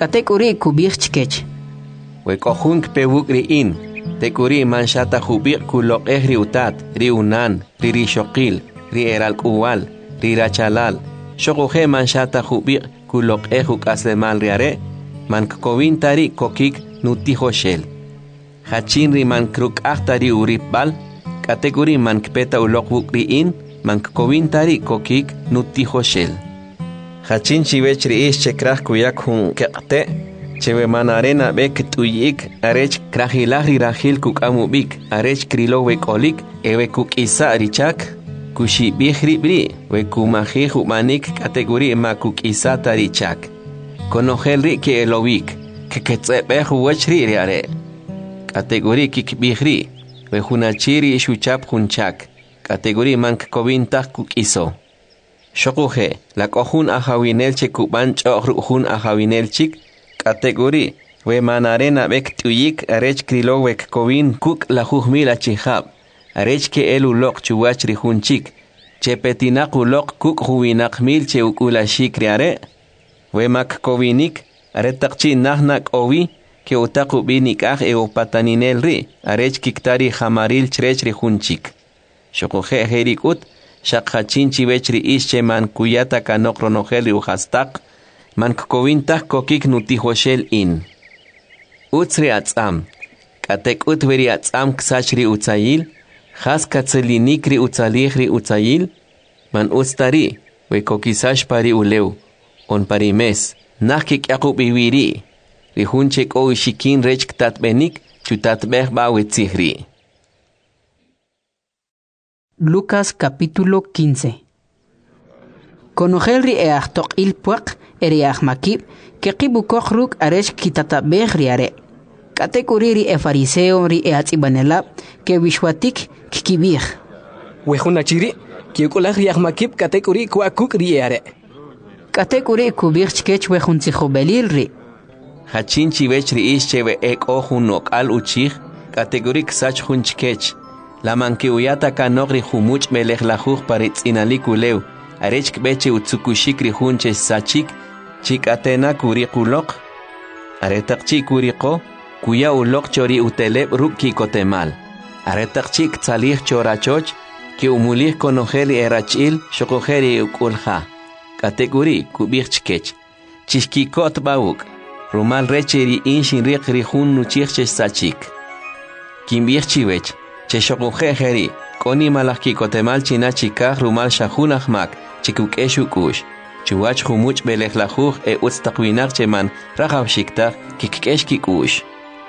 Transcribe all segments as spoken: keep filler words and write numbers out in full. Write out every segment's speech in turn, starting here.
Katekuri kubich chkech. We kohun kpewuk riin. Tekuri manshata hubik kulok eh riutat, riunan, ririshokil, ri eral kuwal, rirachalal. Shokohe manshata hubik kulok eh ukaslemal riare. Man kovin tari kokik nutihoshel. Hachin ri man kruk ahtari uripbal. Katekuri man kpeta ulok wuk riin. Man kovin tari kokik nutihoshel. Hachin chivech riish chekrah kuyak hun kekte. Chewe manarena bek tuyik arech krahilahri rahil kuk amubik arech krilo we kolik ewe kuk isa richak kushi bihri bri we kumahi humanik kategori ma kuk isa tarichak konohelri ke elowik ke ketsebe huwachri riare kategori kik bihri we hunachiri shuchap hunchak kategori mank kovinta kuk iso shokuhe la kohun ahawinel chekuban chohru hun ahawinel chik Kategori, we manarena bek tuyik arech krilo wek kovin kuk la juhmila chihab, arech ke elu lok chuwach rihunchik, che petinak ulok kuk huwinak mil che ukula shikriare, we mak kovinik, aretakchi nahnak ovi, ke utaku binik ah e opataninel ri, arech kiktari hamaril chrech rihunchik. Shokohe herikut, shakhachin chivechri ische man kuyata kanok ronohel uhastak, man kovintak kokik nutihoshel in. Utsri atzam. Katek utveri atzam ksachri utzayil. Has katzelinikri utzalihri utzayil. Man ustari. We kokisash pari uleu. On pari mes. Nakik yakub iwiri. Rihunchek o ishikin rech ktatbenik. Chutatbeh bawetzihri. Lucas capítulo quince. Conojelri e achtok il puak. Eriach makib, que kibukohruk aresh kitatabeh riare. Katekuriri e fariseo ri e atzibanela, que wishwatik kikibih. Wehunachiri, que ukulach riach makib katekuri kuakuk riare. Katekuri kubih chkech wehunzichobelil ri. Hachin chivech ri ischewe ek ohunok al uchich, katekuri ksach hunchkech. La mankiuyata kanogri humuch melech lajuch paritz inalikuleu. Arech kbeche utsukushik ri hunche sachik. Chikatena kurikulok, aretakchi kuriko, kuya ulok chori uteleb ruki kotemal. Aretakchi tzalih chorachoch, ki umulih konojeli erachil, shokojeri ukulha. Kategori kubichkech. Chishkikot bauk, rumal recheri inshin rik rihun nuchichech sachik. Kimbirchiwech, che shokojeri, koni malaki kotemal chinachikah rumal shahunahmak, chikukeshukush. Chuwach humuch belech lajuch e utstakwinach cheman rajav shiktar kikkesh kikush.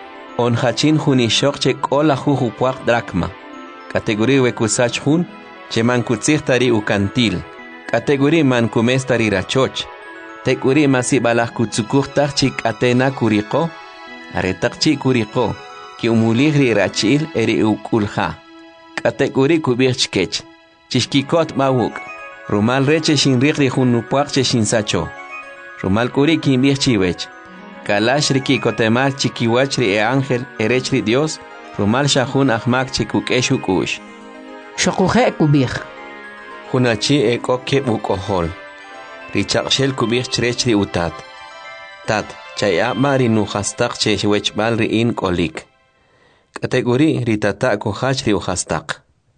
On hachin hunishok che kol lajuch upuak drakma. Kategori wekusach hun cheman kutsichtari ukantil. Kategori man kumestari rachoch. Tekuri masibalach kutsukuchtach chik atena kuriko. Aretakchi kuriko. Ki umulihri rachil eri ukulha. Kategori kubirchkech. Chishkikot mawuk. Rumal reche shin rikri hunupuakche shin sacho. Rumal kuri kimbir chiwech. Kalash riki kotemal chikiwachri e ángel erechri Dios. Rumal shahun ahmak chikuk eshukush. Shokuhe kubir. Hunachi e koke ukohol. Richakshel kubir chrechri utat. Tat, chaya mari nuhastak cheshwech balri in kolik. Kategori ritata kohachri uhastak.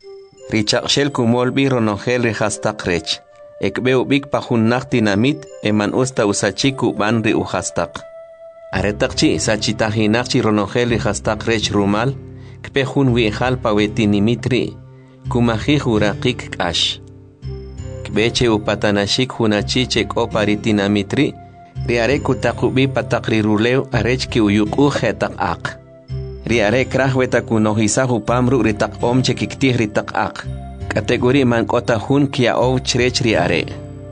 Richak shel kumol biro nogel rihastak rech. Ekbeu bik pahunnak dinamit eman usta usachiku ban ri uhastak. Aretakchi sachitahinakchi ronogel rihastak rech rumal. Kpehun wihal pawetinimitri. Kumahi hurakik kash. Kbeche upatanashik hunachichek oparitinamitri. Riare kutakubi patakri ruleu arech ki uyuku hetak ak. Riare krahweta kunohisahu pamru ritak om chekiktih ritak ak. Kategori man kota hun kia ou chrech riare.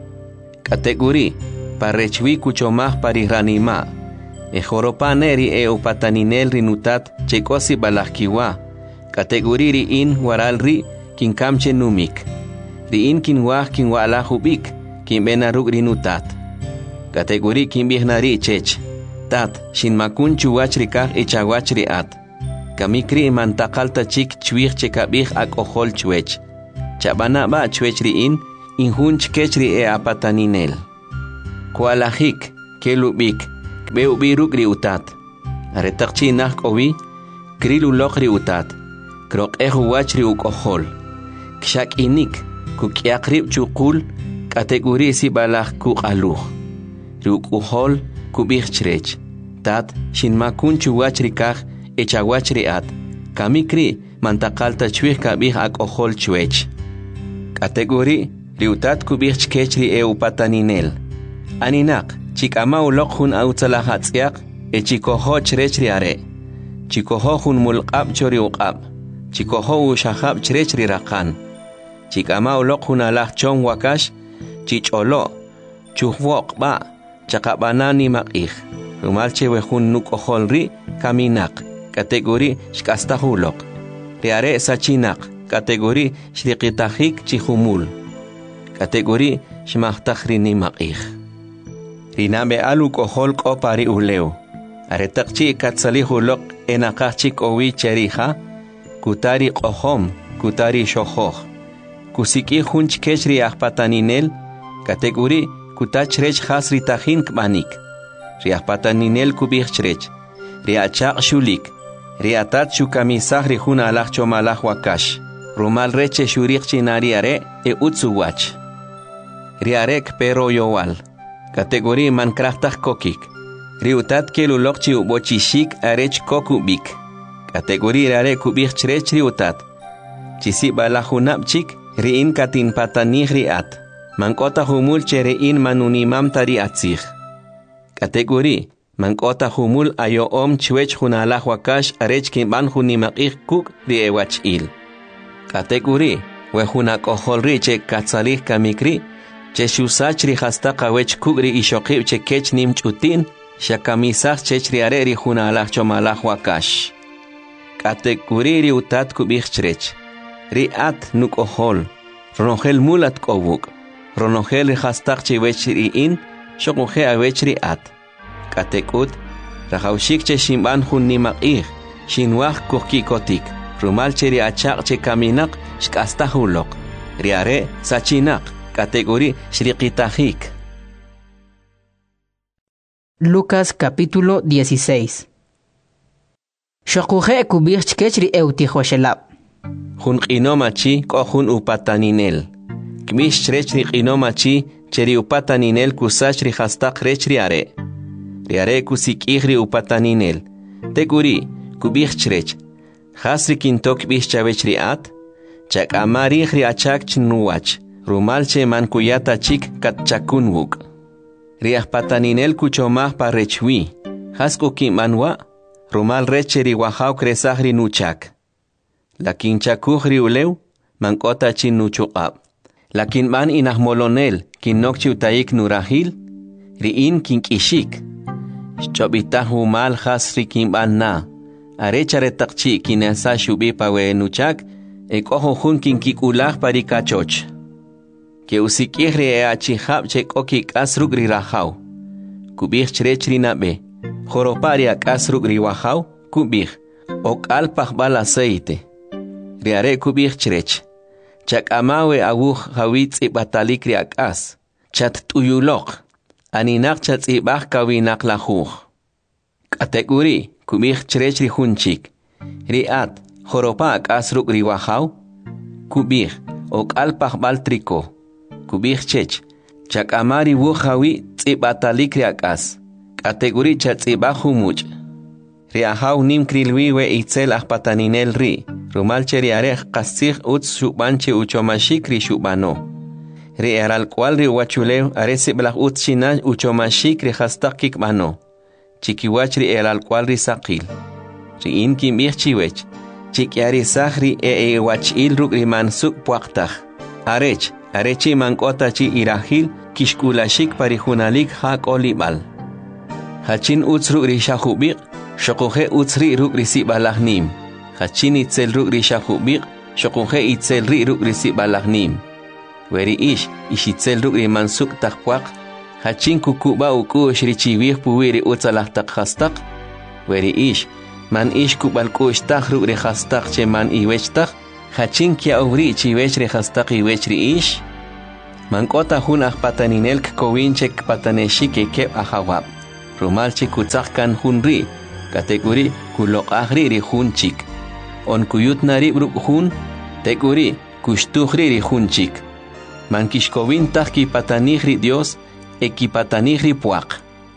Kategori parechwi kuchomah pariranima. E joropaneri e upataninel rinutat chekosi balahkiwa. Kategori ri in waral ri kinkamche numik. Ri in kinwah kinwalahubik kinbenaruk rinutat. Kategori kinbihnari chech. Tat shinmakun chuwachrikah echawachri at. Kamikri mantakalta chik chwich chekabih ak ohol chwech. Chabana ba chwechri in, inhun chkechri e apataninel. Kualahik, kelubik, kbeu biruk ri utat aretakchi nak owi krilu lok ri utat krok ehu wach ri ukohol kshak inik kukyaqrib chukul kategori si balak ku aluh ri ukohol kubih chrech tat shin makun chuwach ri kah echawach ri at kamikri mantakalta chwih kabih akohol chwech kategori ri utat kubih chkech ri eu pataninel aninak chikama ulok hun autzalahatzyak e chikoho chrech ri are chikoho hun mulqab chori uqab chikoho ushahab chrech ri raqan chikama ulok hun alah chong wakash chicholo chuhwoq ba chaqabanani maqih rumalche we hun nukohol ri kaminak kategori shkastahulok ri are sachinak kategori shriqitahik chihumul kategori shmahtakhrini maqih Riname alu kohol kopari uleo. Aretakchi katsalihulok enakachik owi cheriha. Kutari kohom, kutari shohoh. Kusiki hunch kechri ahpataninel. Kategori kutachrech has ritahin kmanik. Riahpataninel kubichrech. Riachak shulik. Riatat shukamisah rihun alach chomalah wakash. Rumal reche shurik chinariare e utsuwach. Riarek pero yowal. Kategori mankraftah kokik. Riutat kelulokchi ubochishik arech kokubik. Kategori rare kubik chrech riutat. Chisi balahunapchik riin katin patanih riat. Mankota humul cherein manunimam tari atzih. Kategori mankota humul ayo om chwech hunalah wakash arech kimban hunimakik kuk riewach il. Kategori wehunakohol riche katsalih kamikri. Che shusach ri hasta kawech kugri ishokib che kech nim chutin shakamisach chech ri areri huna alah chomalah wakash kategori ri utat kubich chrech ri at nuk ohol ronogel mulat kobuk ronogel ri hasta che wech ri in shokuhe awech ri at katekut rahaushik che shimban hun nimaqih shinwah kokikotik rumal che ri achaq che kaminak shkastahulok ri are sachinak Categoría Shriqitahik. Lucas capítulo dieciséis. Shokuje kubich kechri eutihoshelab. Hun qinomachi kohun upataninel. Kmish chrechri qinomachi cheri upataninel kusachri hastaq rechri are. Riare kusikihri upataninel. Teguri kubich chrech. Hasri kintok bish chavechri at. Chak amari hri achak chnuwach. Rumalche mankuyata chik katchakunwuk. Riah pataninel kuchomah parechwi. Hasku kimanwa. Rumal recheri wahau kresahri nuchak. Lakin chakuhri uleu. Mankota chin nuchukab. Lakin man inahmolonel. Kinokchi utaik nurahil. Riin kinkishik. Chobitahu mal hasri kimban na. Arechare takchi kinasa shubi pawe nuchak. Ekoho hun kinkikulah parikachoch. Que usikihri e achihab che kokik asrugri rahau. Kubih chrechri nabe. Joropari ak asrugri wahau. Kubih. Ok alpah bal aceite. Riare kubih chrech. Chak amawe awuh hawitz ibatalikri ak as. Chat tuyulok. Aninak chat ibah kawinak lahuh. Kategori. Kubih chrechri hunchik. Riat. Joropa ak asrugri wahau. Kubih. Ok alpah bal triko. Kubich chech. Chak amari wuhawi tsibatalik riakas. Kategori chat tsibahu much. Riahau nim krilwi we itzel ahpataninel ri. Rumalche riarech kasih uts shubanche uchomashik ri shubano. Ri eral cual ri wachulew aresi blah uts shina uchomashik ri hastakik mano. Chikiwach ri eral cual ri sakil. Ri inkim ich chiwech. Chikiari sahri e e wachil ruk ri mansuk puaktah. Arech. Arechi mankota chi irahil kishkulashik parihunalik hak olibal. Hachin utsru rishahubik, shokuhe utsri ruk risi balahnim. Hachin itzel ruk rishahubik, shokuhe itzel ri ruk risi balahnim. Weri ish, ishitzel ruk rimansuk takpuak, hachin kukuba uku shrichiwih puwiri utsalah takhastak. Weri ish, man ish kubalkush tak ruk rihastak che man iwechtak. Hachin kia uri chiwech rehastak iwech ri ish. Mankota hun ahpataninel kkowinchek pataneshik kep ahawab. rumal chi kutzak kan hun ri kategori kulok ahri ri hun chik on kuyut nari bruk hun tekuri kushtuhri ri hun chik mankishkovin tahki patanihri Dios ekipatanihri puak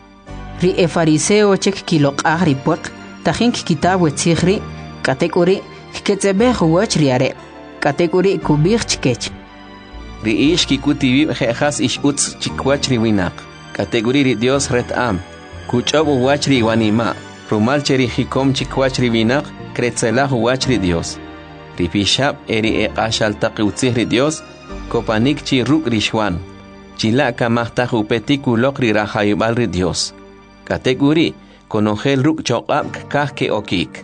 ri e fariseo chek kilok ahri puak tajin kitab wetzihri kategori ketzebe huach riare kategori kubich chkech ri ish kikutibi khas ish utz chikwach ri winak kategori ri Dios ret am kuchob wach ri wanima rumal cheri hikom chikwach ri winak kretzela wach ri Dios ri pishab eri e qashal taqiutzih ri Dios kopanik chi ruk ri shwan chila kamahta upetiku lok ri rahayubal ri Dios kategori konogel ruk choqab kahke okik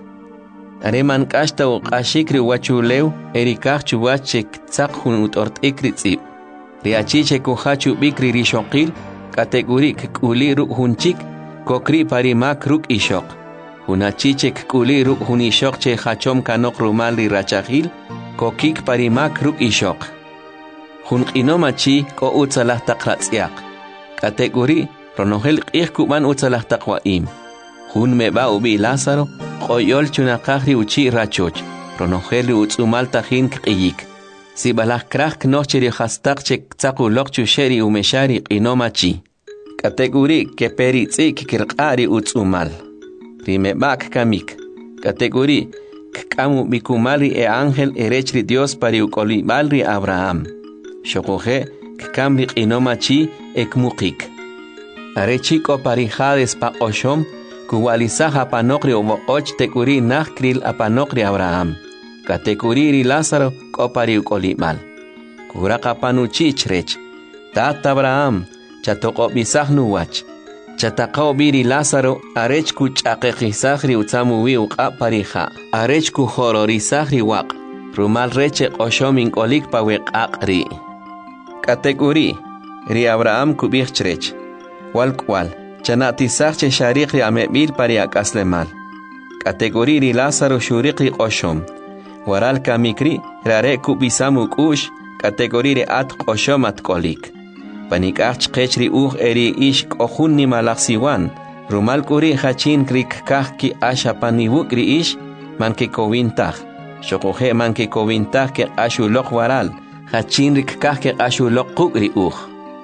areman kashta o qashik ri wachuleu eri kah chuwach chek tsaq hun utort ikritsi ri achiche ko hachu bikri ri shoqil kategori kuli ruk hunchik kokri parimak ruk ishok hunachiche kuli ruk hun ishok che hachom kanok rumal ri rachahil kokik parimak ruk ishok hun qinomachi ko utsalah taqratsiaq kategori ronogel qih kuban utsalah taqwaim hun meba ubi Lázaro qoyol chunaqahri uchi rachoch ronogel utsumal tajin qiyik si balah krah knocheri khastaq chek tsaqu loqchu sheri umeshari qinomachi kategori ke peritsi kikirqari utsumal rimebak kamik kategori kamu bikumali e ángel erechri Dios pari ukolibalri Abraham shokoje kambi qinomachi ekmuqik arechiko pari hades pa oshom kuwalisaha panokri omoch tekuri nakril apanokri Abraham kategori ri Lázaro kopari ukolibal kuraka panuchi chrech tat Abraham chatoko bisahnu wach chataqo biri Lázaro arech ku chaqeqisahri utsamuwi uqa pariha arech ku hororisahri waq rumal reche oshomin kolik paweq aqri kategori ri Abraham kubih chrech walkwal chanati sahche shariqri amebil pari akaslemal kategori ri Lázaro shuriqri oshom waral kamikri rare kubisamu kush kategori ri at oshom at kolik panikach qechri uj eri ish kohunni malaksiwan rumal kuri hachin krik kahki asha paniwukri ish manke kowintah shokoje manke kowintah ke ashu lok waral hachin rik kahke ashu lok kukri uj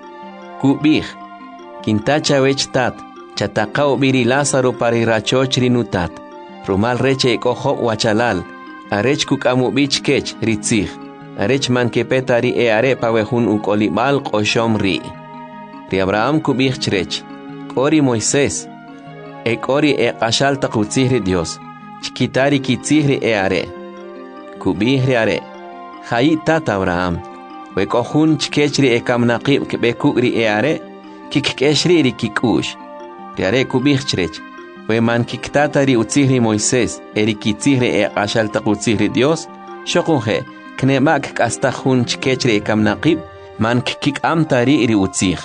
kubih kintacha wechtat chataqao biri Lázaro pari rachochri nutat rumal reche kojo wachalal arech kukamu bich kech ritzih arech manke petari e are pawehun ukolibal qoshom ri ri Abraham kubih chrech kori Moisés e kori e qashal taqutzihri Dios chkitari kitzihri e are kubih ri are hayi tat Abraham we kohun chkechri e kamnaqib kebekugri e are kikeshri ri kikush ri are kubih chrech we man kiktatari utzihri Moisés eri kitzihri e qashal taqutzihri Dios shoqunje knemak kasta hun chkechre kamnaqib man kik amtari ri utzih.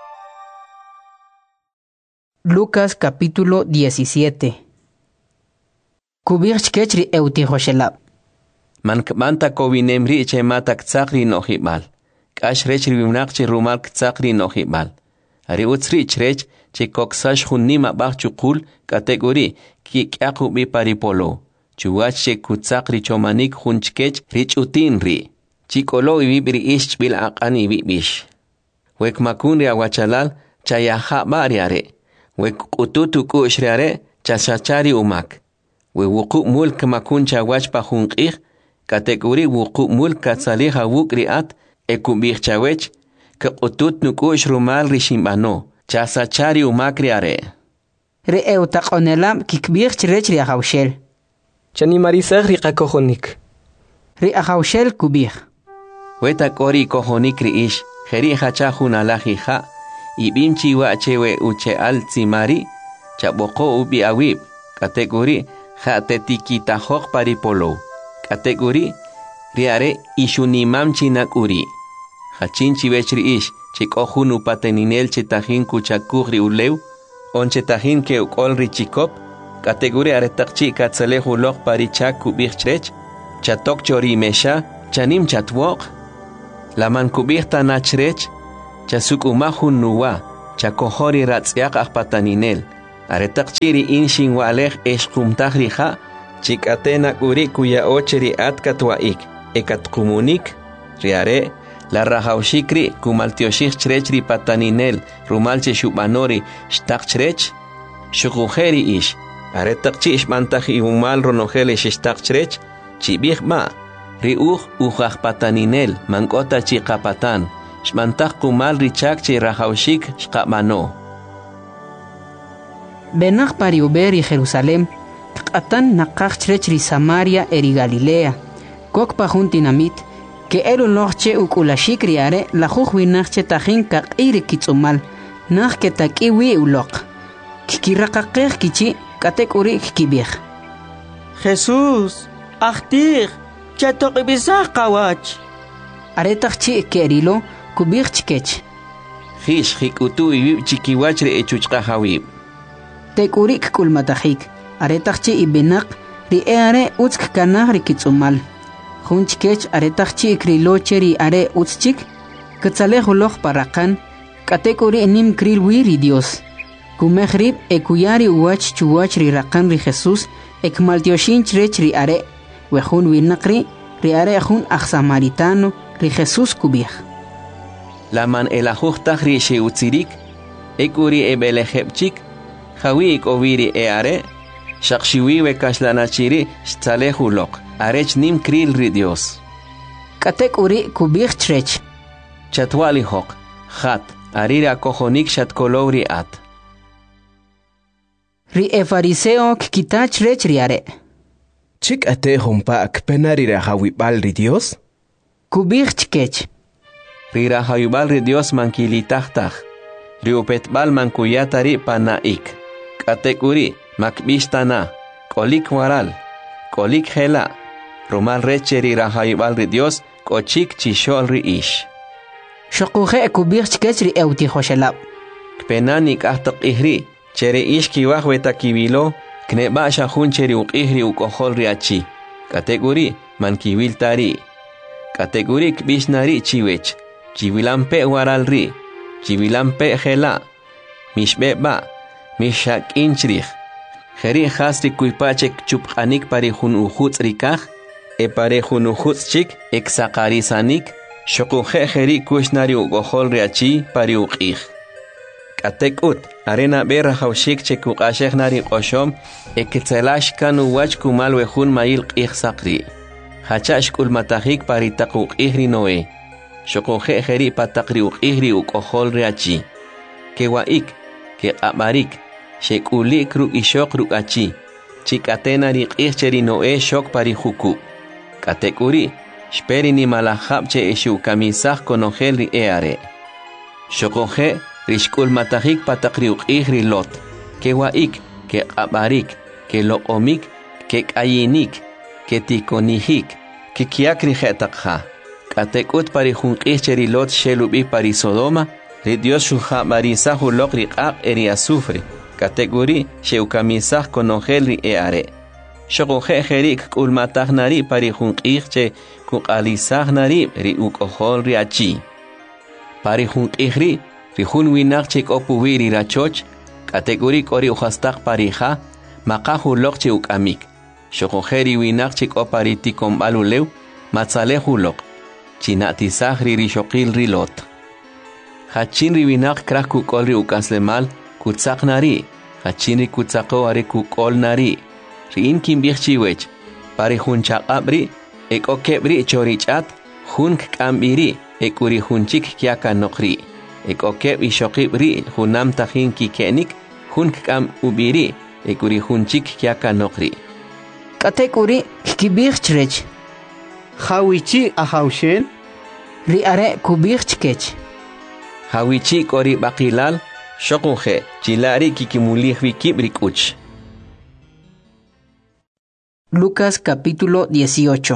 Lucas capítulo diecisiete. Kubir chkechri eutihoshela. Man kmanta kovinemri che matak tsakri nohibal. Kash rechri vimnaqchi rumal tsakri nohibal. Ari utzri chrech che koksash hunnima bachukul kategori ki kyaku bi paripolo. Chuache kutsakri chomanik hunchkech rich utin ri. Chikolo ibibri ish bil aqani bibish. Wek makunri awachalal chayaha bariare. Wek ututu kushriare chashachari umak. We wuku mulk makuncha wachpa hunqih. Kategori wuku mulk katsaliha wukriat ekubih chawech. Ke utut nukush rumal rishimbano. Chasachari umakriare. Re eutaqonelam kikbih chirechri ahawshel. Chani marisah ri qakohonik. Ri ahawshel kubih. Weta kori kohonik ri ish. Jeri hachahun alajiha. Ibimchi wachewe uche al tsimari. Chaboko ubi awib. Kategori jatetikita hok paripolo. Kategori riare ishunimam chinakuri. Hachinchi wechri ish. Chikohun upateninel chetahin kuchakuri uleu. On chetahin ke ukolri chikop. Kategori aretakchi katsalehu lok parichak kubih chrech. Chatok chori mesha. Chanim chatwok. Laman kubih tanachrech. Chasuk umahun nuwa. Chakohori ratsiak ahpataninel. Aretak chiri inshin walej eshkumtaj rija, chikatena uri kuya ocheri atkat waik, ekat kumunik, riare, la rajaushikri kumaltioshik chrechri pataninel, rumalche shubanori, shtak chrech, shukujeri ish, aretak chish mantaj iumal ronojele shtak chrech, chibig ma, riuj ujaj pataninel, mankota chikapatan, shmantaj kumal richak chi rajaushik shkapmano. Benach pariuber y Jerusalem, Atan nakach chrechri Samaria eri Galilea, kok pajuntinamit, que elu loche ukulashik riare, la jujwinachche tajin kak iri kitsumal, nach que takiwi ulok. Kikirakakej kichi, katek uri kibir. Jesús, achtir, chatok ibizah kawach. Aretachchi kerilo, kubir chikech. Hish hikutu ibib chikiwachri echuchka hawib. Tekurik kulmatahik, aretachchi ibenak, ri eare utsk kanah rikitsumal. Junchkech aretachchi kriloche ri are utschik, katzalejuloch parakan, katekuri nim kril wiri Dios. Kumehrib ekuyari uwach chuwach ri rakan ri Jesus, ekmaltioshin chrech ri are, wejun winakri, ri are jun samaritano, ri Jesus kubih. Laman elajuchtach ri sheutzirik, ekuri ebelejepchik, Jawi oviri e are, shakshiwi kaslanachiri, stalehulok, arech nim kril ri Dios. Katek uri kubich trech. Chatwali hok, hat, arira kohonik shat kolowri at. Ri e fariseo kikita trech riare. Chik ate humpa akpenarira hawibal ri Dios? Kubich chkech. Rira hawibal ri Dios mankilitachtach. Riupetbal mankuyatari panaik. Katekuri, makbishtana, kolik waral, kolik hela, romal recheri rahayibal ri Dios, kochik chishol ri ish. Shokuje kubir chkechri euti hoshelab. Kpenanik ahtok ihri, chere ish kiwah weta kibilo, kneba shahun cheri uk ihri ukohol ri achi. Katekuri, man kiwil tari. Katekuri kbishnari chiwech, chiwilampe waral ri, chiwilampe hela, mishbeba, Mishak inchrich. Jeri hasri kuipachek chuphanik parejun ujuts rikaj, e parejun ujuts chik, exakarisanik, shokuje jeri kushnari ugohol riachi pari uqij. Katek ut, arena berra haushik chekukashek nari oshom, e ketzelash kanu wach kumal wejun mail qij sakri. Hachash kulmatahik pari takuk ihri noe. Shokuje jeri patakri uqijri ugohol riachi. Kewaik, ke abarik, shekuli kru ishok rukachi, chikatena riqihcheri noe shok pari huku. Katekuri, shperi ni malahab che eshu kamisah konogel ri eare. Shokoje, rishkul matahik patakri uqihri lot, ke waik, ke abarik, ke lokomik, ke kayinik, ke tikonihik, ke kiakri jetakha. Katekut pari hunqihcheri lot shelubi pari Sodoma, ri Dios shuha marisa hulok riqaq eri azufre. Kategori sheukamisah konogel ri eare. Shokoje jerik kulmatah nari pari hunqih che kukalisah nari ri ukohol ri achi. Pari hunqih ri, ri hun winak chek opuwi ri rachoch, kategori kori uhastak parija, maka hulok che ukamik. Shokoje ri winak chek opari tikom balulew, matzale hulok. Chinatisah ri rishokil ri lot. Hachin ri winak krak kukol ri ukaslemal, kutsak nari, hachin ri kutsako are kukol nari. Rin kimbih chiwech, pari hun chakabri, ek okebri chorichat, hun kambiri, ek uri hunchik kiaka nokri. Ek okeb ishokibri, hunam tahin kikenik, hun kam ubiri, ek uri hunchik kiaka nokri. Katek uri kibih chrech. Hawichi ahawshen? Ri are kubih chkech. Hawichi kori bakilal, shokuje, chilari kikimulih wikibrik uch. Lucas capítulo dieciocho.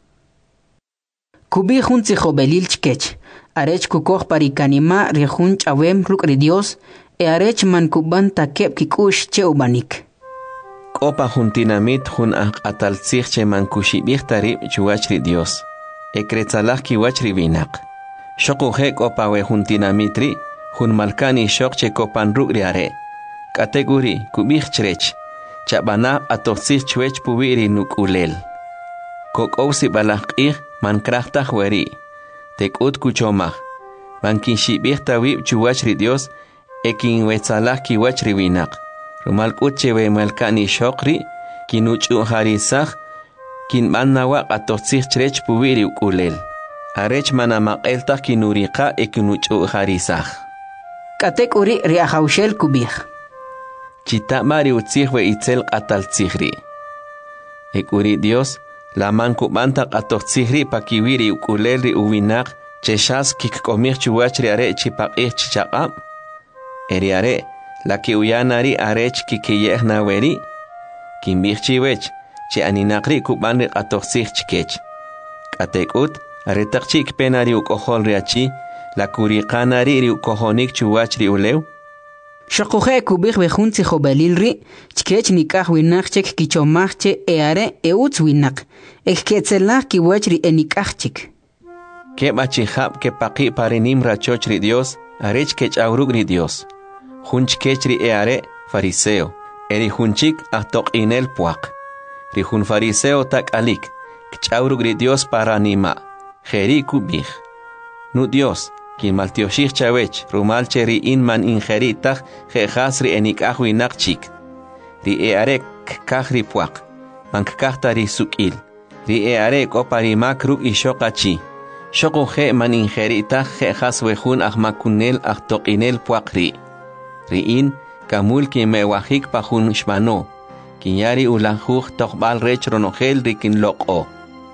Kubi jun tzijobelil chkech, arech kukoh parikanima rejun chawem rukri Dios, e arech man kuban takeb kikush che ubanik. Kopa juntinamit jun ataltzich che man kushibih tarib chuachri Dios, e kretzalach kiwachri binak. Shokuje kopa we juntinamitri, jun malkani shok che kopan rukri are. Kategori kubih chrech. Chabana atoxir chwech puwiri nukulel. Kokousi balakir man kraftah weri. Tekut kuchomah. Man kinshibih tawib chuwach ri Dios. Ekin wetzalah kiwach riwinak. Rumal kutchewe malkani shokri. Kinuchu harisah. Kin manawak atoxir chrech puwiri ukulel. Arech manamaqeltah kinuriqa ekinuchu harisah. Kategori riahaushel kubih. Chita mari utzih we itzel atal tzihri. Ekuri Dios, la man kubanta ator tzihri pakiwiri ukulelri uwinak, cheshas kikkomir chuachri are chipaqih chichaqab. Eri are, la ki uyanari arech kikiyeh naweri. Kimbih chiwech, chi aninakri kubanri ator tzih chikech. Katekut, aretak chik penari ukohol riachi, la kuriqanari ri ukohonik chuachri ulew. Shokuje kubih bejunzi jobalilri, chkech nikah winachchek kichomachche eare eutz winak, ekketzela kiwachri enikachchik. Ke machihab ke paqi parinim rachochri Dios, arech kech aurugri Dios. Hunch kechri eare fariseo, eri hunchik ahtok inel puak. Ri hun fariseo tak alik, kech aurugri Dios paranima, jeri kubih. Nu Dios, Kin maltioshich chawech, rumal cheri in man ingeritach, jehasri enikah winakchik. Ri earek kahri puak, man kahtari sukil. Ri earek opari makruk ishokachi. Shoko je man ingeritach, jehas wehun ahmakunel ahtokinel puakri. Ri in, kamul ki mewahik pahun shmano. Kinyari ulanjuj tokbal rech ronogel rikin loko.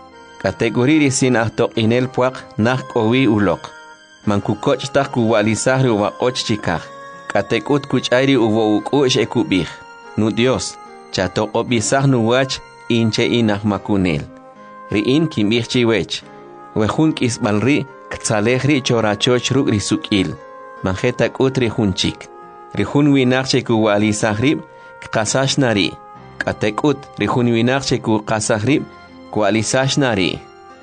Kategori sin ahtokinel puak, nak owi ulok. Man kukoch tak kuwalisahri uwa och chikah. Katekut kuchairi uwo ukush ekubih. Nu Dios, chato obisah nu wach inche inah makunel. Riin kimbih chiwech. Wehun kisbalri ktzalehri chorachoch ruk risukil. Manjetak utri hunchik. Rihun winachche kuwalisahrib kkasashnari. Katekut rihun winachche kukasahrib kuwalisashnari.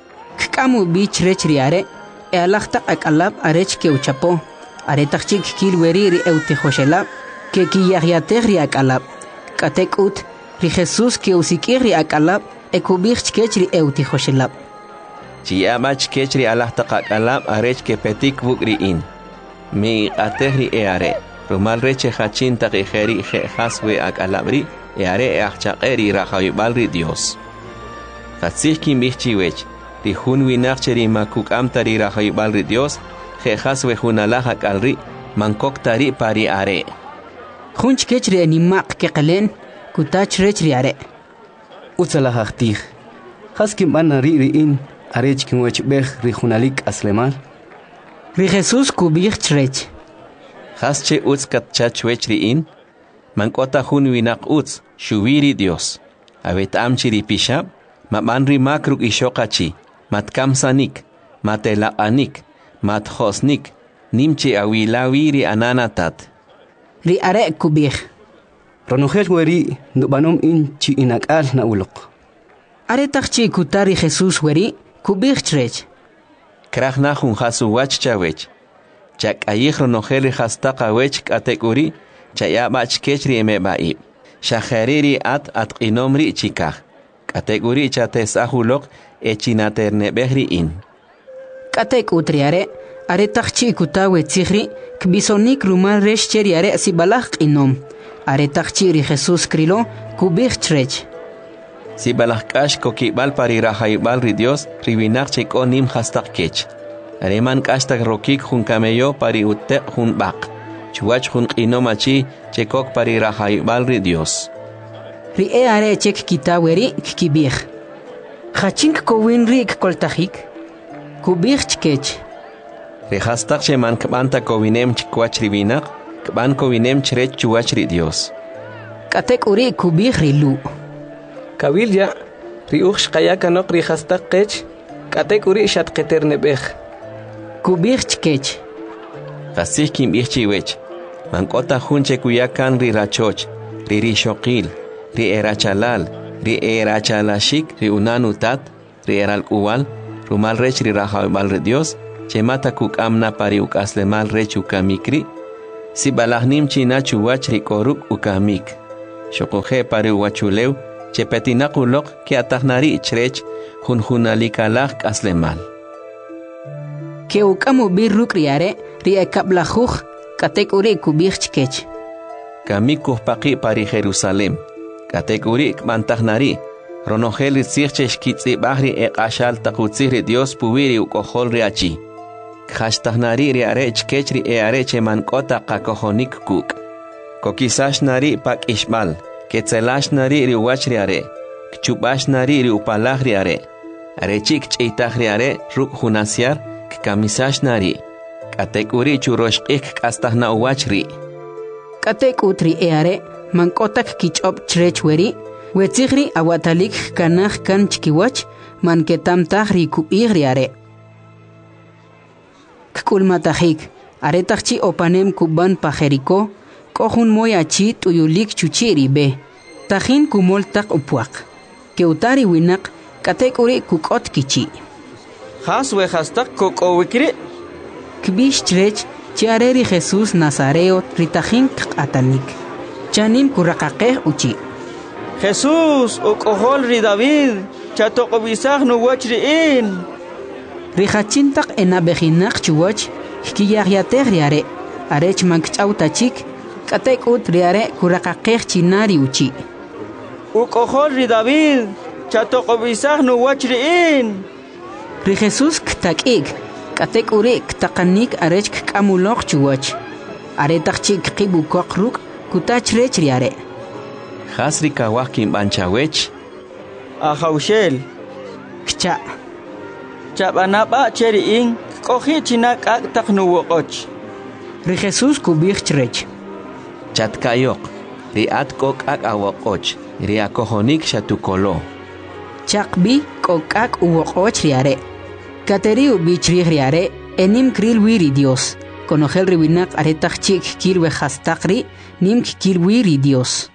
Kkamu bich rechriare. E alachta akalab arech ke uchapo, aretachik kilweri ri eutejoshelab, ke kiyahyatehri akalab, katekut, ri Jesus ke usikiri akalab, ekubich kechri eutejoshelab. Chiamach kechri alachta akalab arech ke petik bukri in. Mi atehri eare, rumal reche hachin takejeri je haswe akalabri, eare e achacheri rajayibalri Dios. Hatzich kimbichiwech. Ri hun winachcheri makuk amtari rajayibalri Dios, jejas wejunalajak alri, mankoktari pari are. Hunch kechri animak kekalen, kutach rechri are. Utzalajachtig. Haskim banari riin, arech kinwechbeh rijunalik aslemal. Ri Jesus kubich rech. Hasche utzkat chachwechri in, mankota hun winak utz, shubiri Dios. Avet amchiri pishab, mamanri makruk ishokachi. Matkamsanik, matelaanik, mathosnik, nimche awilawiri ananatat. Ri are kubih. Ronogel weri, nubanom in chi inakal na ulok. Are takchi kutari Jesus weri, kubih trech. Krachna hun hasu wach chawech. Chak ayih ronogel hastaka wech kategori, chayabach kechri emebaib. Shahariri at at inomri chikah. Kategori chates ahulok, echinaterne behri in. Katek utriare, are takchi kutawe tzihri, kbisonik rumal reshcheri are sibalach inom. Are takchi ri Jesus krilo, kubich trech. Sibalach kash kokibal pari rajaibal ri Dios, ribinak chek onim hastak kech. Areman kashtak rokik hun kameyo pari utek hun bak. Chuach hun inomachi chekok pari rajaibal ri Dios. Ri e are chek kitaweri kibich. Hachink kowin rik koltahik. Kubich chkech. Rehastak sheman kbanta kowinem chkwach ribinak, kban kowinem chrech chuach ri Dios. Katek uri kubich rilu. Kabilya, ri uch kayakanok ri hastak kech, katek uri shat keternebech. Kubich chkech. Hasik kim ich chiwech. Mankota hunche kuyakan ri rachoch, ri rishokil, ri erachalal. Ri erachalashik, ri unanutat, ri eral uwal, rumal rech ri rajaibal ri Dios, chemata kuk amna pari uk aslemal rech ukamikri, si balahnim china chuwach rikoruk ukamik. Shokoje pare wachulew, chepetinakulok que atahnari chrech, junjunalikalak aslemal. Que ukamu birruk riare, rie kablajuj, katek uri kubich chkech. Kamikuh paki pari Jerusalem, katek uri mantahnari, ronojel tzirchesh kitzi bahri ek ashal takutziri Dios puwiri ukohol riachi. Khashtahnari riare chkechri e areche mankota kakohonik kuk. Kokisash nari pak ishmal, ketzelash nari riwach riare, kchubash nari riupalah riare, arechik chitah riare ruk hunasiar, kamisash nari, katek uri churosh ik kastahna uwachri. Katek utri eare, mankotak kichop chrechweri, wetzigri awatalik kanach kan chkiwach, manketam tahri kuigriare. Kkulmatahik, aretachchi opanem kuban pajeriko, kohun moyachi tuyulik chuchiri be, tahin kumol tak upuak, keutari winak, katek uri kukot kichi. Has we hastak kokowikri. Kbish chrech, chiareri Jesús Nazareo ritahin atanik. Chanim kurakakeh uchi. Jesús okohol ri David, chatokobisag no wachriin. Rihachintak enabejinak chuwach, hkiyagyateh riare, arech mankchautachik, katek ut riare kurakakeh chinari uchi. Okohol ri David, chatokobisag no wachriin. Ri Jesús ktakik, katek uri ktakanik arech kkamulok chuwach. Aretachik kibukokruk, kutachrech riare. Hasri kawakim banchawech. Ahaushel. Kcha. Chabanapa cheriin, kohi chinak ak taknuwokoch. Ri Jesús kubich chrech. Chatkayok, riat kok ak awokoch, riakohonik shatukolo. Chakbi kokak uwokoch riare. Kateri ubichri riare, enim kril wiri Dios. Conogel riwinak aretachik kilwe hastakri, nim kilwiri Dios.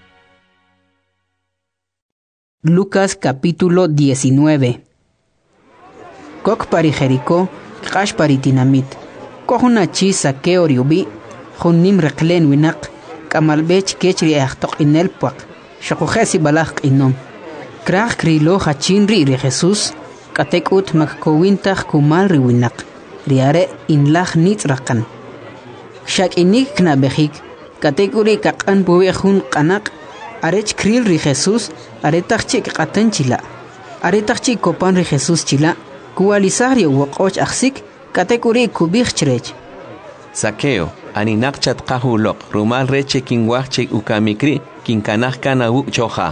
Lucas capítulo diecinueve. Kok pari Jericó, kash pari tinamit. Kohunachi sakeo riubi, hunnim reklen winak, kamalbech kechri achtok inel puak, shakujesi balak inom. Krach krilo hachinri ri Jesús, katek ut makkowintach kumal ri winak, riare inlach nitzrakan. Shak inik knabehik, katek uri kakan buwehun kanak, arech kril ri Jesús, aretachik katan chila. Aretachik kopan ri Jesús chila, kualisari wakoch aksik, katekuri kubich chrech. Sakeo, aninak chat kahulok, rumal reche kinwachche ukamikri, kinkanach kana uk choha.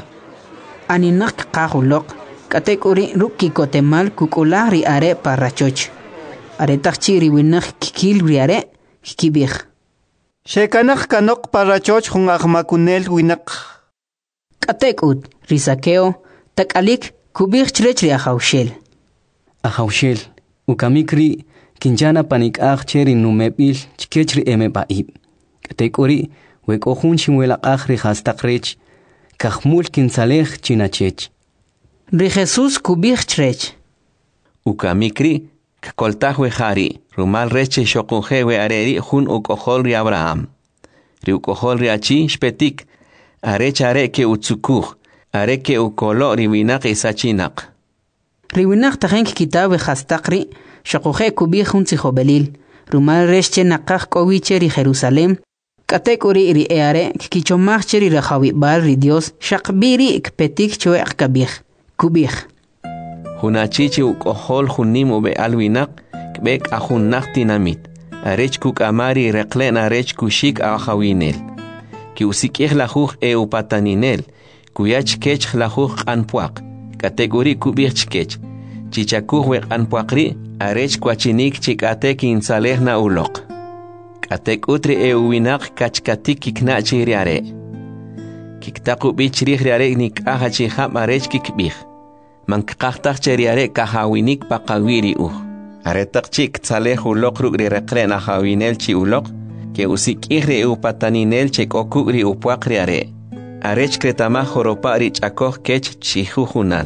Aninak kahulok, katekuri ruki kotemal kukulari are parachoch. Aretachiri winak kikil riare, kikibich. Shekanach kanok parachoch hung ahmakunel winak. Katekut, risakeo, takalik, kubich chrech riahaushel. Ahaushel, ukamikri, kinjana panik ah cheri numebil, chkechri eme baib. Katekuri, wekohun chimuela ahri hastakrech, kahmul kinsalech chinachech. Ri Jesús kubich chrech. Ukamikri, kkoltahwe hari, rumal reche shokunjewe areri hun ukohol ri Abraham. Ri ukohol ri achi shpetik, arech are ke utsukuh, are ke ukolo ri winak isachinak. Riwinak tahenk kitabe hastakri, shakuje kubi junzi jobelil, rumal resche nakaj kowiche ri Jerusalem, katek uri ri eare, kichomach ri rajawi bal ri Dios, shakbiri ikpetik chue akabich, kubich. Hunachichi ukohol hunim ube alwinak, kbek ahunnak tinamit, arech kuk amari reklen arech kushik ahawinel. Ki usikih lajuj e upataninel, kuyach kech lajuj anpuak. Kategori kubich chkech. Chichakuh wek anpuakri, arech kwachinik chikate kinsaleh na ulok. Katek utri e uwinak kachkatik kiknachi riare. Kiktaku bichri riare nik aha chiham arech kikbich. Mankaktak cheriare kahawinik pakawiri uh. Aretak chik tsaleh ulok rugri rekren ahawinel chi ulok, ke usik ihre upataninel chek okugri upuak riare. Arech kretama joropa rich akoh kech chihujunal.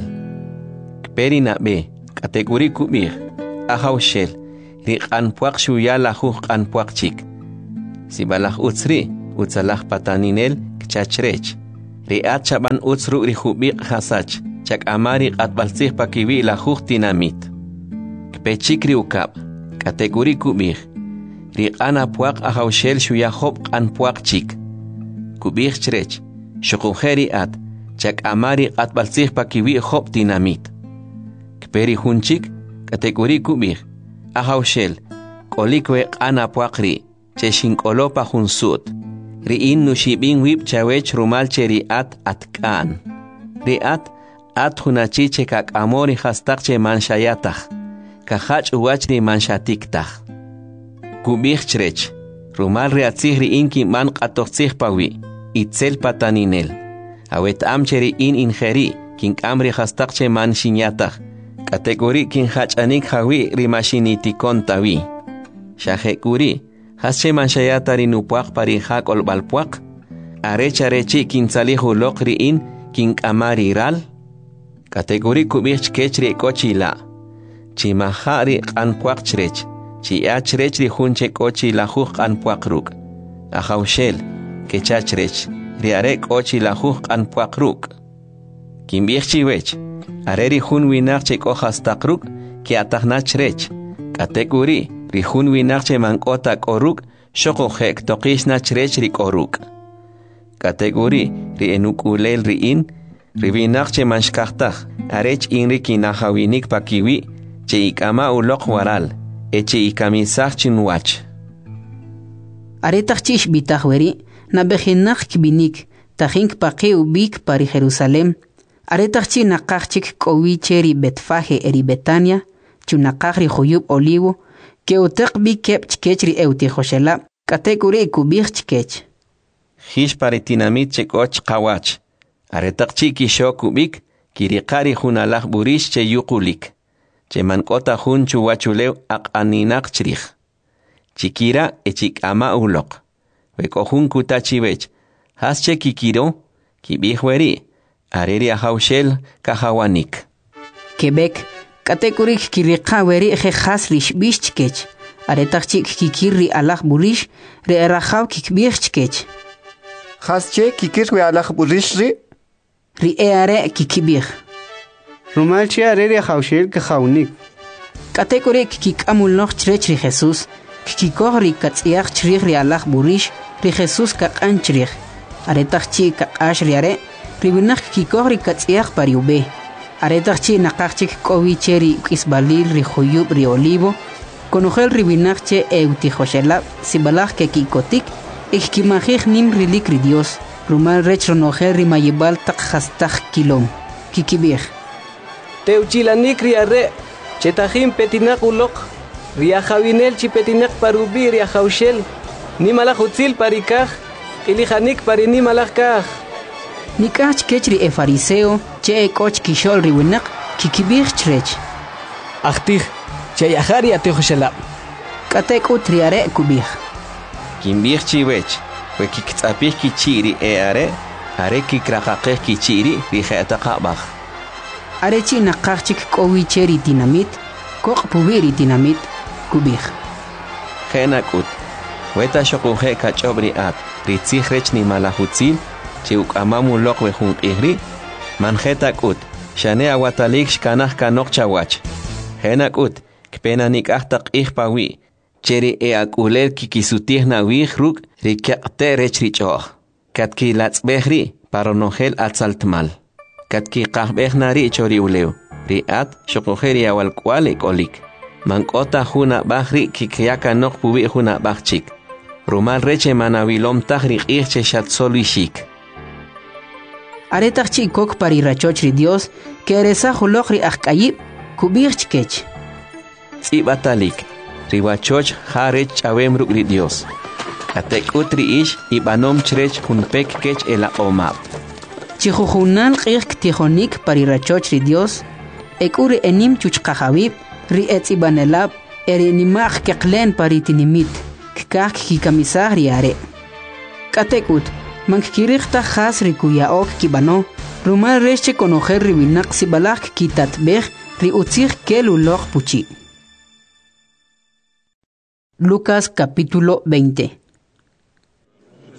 Kperi na be, kategori kubir, ahaushel, rik anpuak shuya lajuj anpuak chik. Sibalaj utsri, utsalaj pataninel, kchachrech. Riat chaban utsru rihubiq hasach, chak amari atbalsih pakiwi la juj dinamit. Kpechikri ukab, kategori kubih. Riqana puaq ahawshel shuyahob an puaq chik. Kubih chrech, shukujeri at, chak amari atbalsih pakiwi hob dinamit. Kperi hunchik, kategori kubih. Ahawshel, kolikwe ana puaqri, cheshin kolopa hunsut. Riin nushibin wip chawech rumal cheri at atkan. Riat at hunachiche kak amori hastakche manshayatach. Kahach uwachri manshatiktaj. Kubich chrech. Rumal reatzih riin ki man qatoxzih pawi. Itzel pataninel. Awet amcheri in ingeri kin amri hastakche manshinyatach. Kategori kin hachanik hawi rimashinitikon tawi. Shahekuri. Hasche manshayatari nupuaq parijak olbalpuaq. Arecha rechi kin salihu lokri in kin amari ral. Kategori kubich kechri kochila. Chimahari anpuaq chrech. Chiach rechri hunche kochila huq anpuaq ruk. Ahawshel. Kechach rech. Riare kochila huq anpuaq ruk. Kimbich chiwech. Areri hun winach kohas takruk. Ki atahnach rech. Kategori. Rihun winarche mankota koruk, shoko hek tokishna chrech ri koruk. Kategori ri enukulel ri in, ri winarche manshkachtach, arech inri kinahawinik pakiwi, che ikama ulok waral, eche ikamisach chinwach. Aretach chish bitahweri, na behinach kibinik, tahink pake ubik pari Jerusalem, aretach chi nakachik kowi cheri betfaje eri Betania, chunakach ri huyub olivo, que utek bi kep chkechri euti joshela, kategori kubich chkech. Hish paritinamit chekoch kawach. Aretak chiki shokubik, kirikari hunalach burish che yukulik. Che mankota hun chuwachulew ak aninak chrich. Chikira echik ama ulok. Weko hun kutachibech. Has che kikiro, kibihweri. Areri ahawshel kahawanik. Quebec. Kategorik kirika weri eje hasrish bishchkech. Aretachik kikiri alach burish, re erahaw kikbirchkech. Hasche kikirwe alach burish ri? Ri eare kikibir. Rumalchi areri hawshel kahawnik. Kategorik kikamul noch chrech ri Jesus. Kikikoh ri katziach chrich ri alach burish, ri Jesus kakan chrich. Aretachik kakash ri are, ri binach kikikoh ri katziach pariube. Aretachchi nakachik kowi cheri kisbalil ri huyub ri olivo, konojel ri binachche euti joshela, sibalach ke kikotik, ikimajich nim rilik ri Dios, rumal rech ronojel ri mayibal tak hastaj kilom, kikibir. Teuchilanik ri arre, chetajim petinak ulok, ri ajawinel chi petinak parubi ri ajawshel, nimalach utzil parikaj, ilijanik pari nimalach kaj. Nikach kechri e fariseo, che e koch kishol riwinak, kikibir chrech. Achtih, che yahari atijoshela. Katek utriare kubir. Kimbir chiwech, we kiktsapih kichiri e are, are kikrakakeh kichiri rijetaqabach. Arechi nakachik kowi cheri dinamit, kok pubiri dinamit, kubir. Genakut, weta shokuhe kachobri at, ritzih rech ni malahutzil, Chiuk amamu lok we hun ihri, manjetak ut, shane awatalik shkanach kanok chawach. Henak ut, kpena nik ahtak ihpawi, cheri e akulel kikisutih na wih ruk, rikakte rech richoh. Katki latzbehri, paronogel atzaltmal. Katki kahbeh nari chori uleu, riat shokojeri awal kwalik olik. Mankota huna bahri kikyaka nok pubi huna bahchik. Rumal reche manavilom tahri ihche shatzolishik. Aretachchi kok pari rachochri Dios, que eresa hulokri akayib, kubirchkech. Tsibatalik, riwachoch harech chawem rukri Dios. Katek utri ish ibanom chrech hunpek kech ela omap. Chihuhunan qirk tijonik pari rachochri Dios, ekuri enim chuchkajawib, ri etzibanelab, erinimach keklen pari tinimit, kikak kikamisah riare. Katek ut, Mankirikta has rikuya ok kibano, rumal reche conojer ribinak sibalak kitat bej ri utzir kelulok puchi. Lucas capítulo veinte.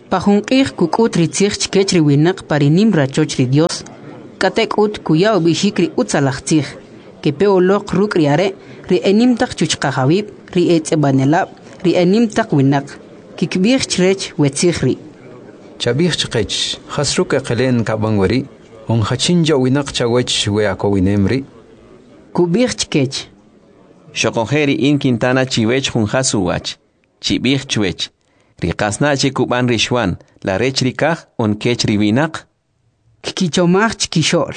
Pajunqih kukut ritzich kechri winak parinim rachochri Dios. Katek ut kuya ubishikri utzalachich. Que peolok ruk riare ri enim tak chuchqahawib ri etsebanelab ri enim tak winak. Kikbih chrech wetsichri. Chabih chqech khasruk aqlen kabangwari on khachinja winak chawech we akowinemri. Kubih chkech. Shokonjeri in Quintana chiwech jun hasuwach. Chibih chwech. Riqasna chikuban rishwan la rech rikaj on kech riwinak. Kikichomach chkishol.